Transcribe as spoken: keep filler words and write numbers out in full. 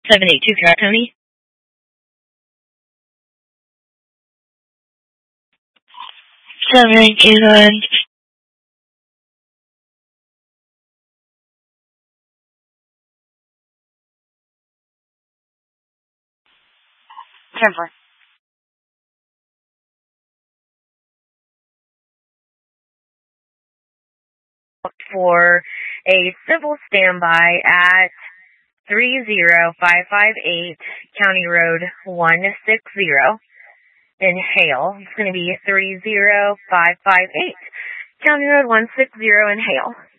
seven eight two, correct, Tony? seven eight two, nine. Temper. For a civil standby at three zero five five eight County Road one sixty in Hale. It's going to be three zero five five eight County Road one sixty in Hale.